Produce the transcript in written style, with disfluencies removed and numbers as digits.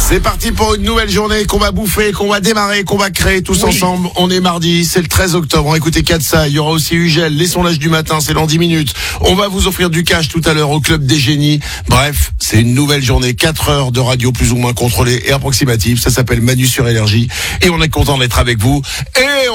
C'est parti pour une nouvelle journée qu'on va bouffer, qu'on va démarrer, qu'on va créer tous ensemble. On est mardi, c'est le 13 octobre. Écoutez Katsa, il y aura aussi Ugel, les sondages du matin, c'est dans 10 minutes. On va vous offrir du cash tout à l'heure au Club des Génies. Bref, c'est une nouvelle journée, 4 heures de radio plus ou moins contrôlée et approximative. Ça s'appelle Manu sur Énergie. Et on est content d'être avec vous. Et